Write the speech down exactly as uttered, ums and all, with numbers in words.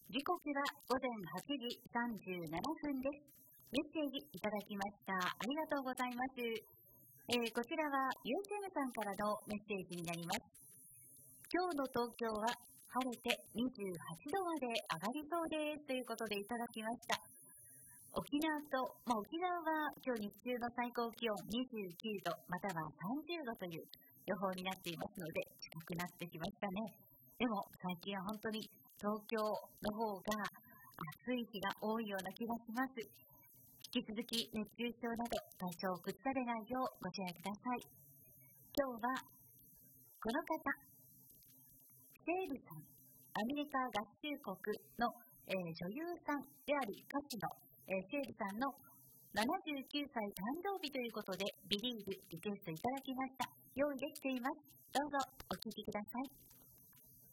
時刻はごぜんはちじさんじゅうななふんです。メッセージいただきました。ありがとうございます。えー、こちらは YouTube さんからのメッセージになります。今日の東京は晴れてにじゅうはちどまで上がりそうですということでいただきました。沖縄と、まあ、沖縄は今日日中の最高気温にじゅうきゅうどまたはさんじゅうどという予報になっていますので近くなってきましたね。でも最近は本当に東京の方が暑い日が多いような気がします。引き続き熱中症など体調を崩されないようご自愛ください。今日はこの方、セールさん、アメリカ合衆国の、えー、女優さんであり歌手の、えー、セールさんのななじゅうきゅうさい誕生日ということでビリーブリクエストいただきました。用意できています。どうぞお聴きください。